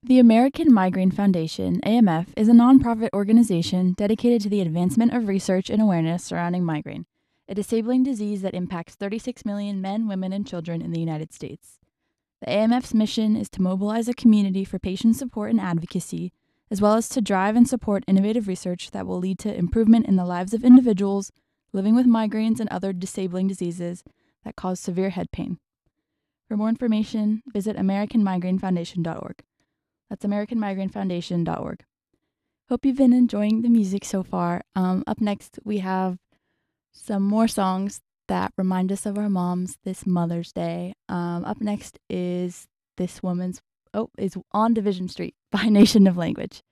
The American Migraine Foundation, AMF, is a nonprofit organization dedicated to the advancement of research and awareness surrounding migraine, a disabling disease that impacts 36 million men, women, and children in the United States. The AMF's mission is to mobilize a community for patient support and advocacy, as well as to drive and support innovative research that will lead to improvement in the lives of individuals living with migraines and other disabling diseases that cause severe head pain. For more information, visit AmericanMigraineFoundation.org. That's AmericanMigraineFoundation.org. Hope you've been enjoying the music so far. Up next, we have some more songs that remind us of our moms this Mother's Day. Up next is is On Division Street by Nation of Language.